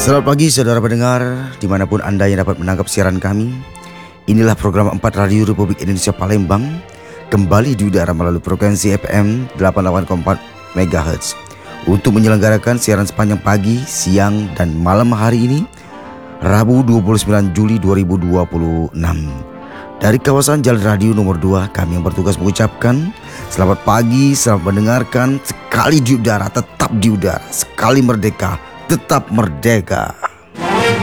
Selamat pagi saudara pendengar, dimanapun Anda yang dapat menangkap siaran kami. Inilah program 4 Radio Republik Indonesia Palembang, kembali di udara melalui frekuensi FM 88,4 MHz untuk menyelenggarakan siaran sepanjang pagi, siang, dan malam hari ini, Rabu 29 Juli 2026. Dari kawasan Jalan Radio nomor 2, kami yang bertugas mengucapkan selamat pagi, selamat mendengarkan. Sekali di udara, tetap di udara. Sekali merdeka, tetap merdeka.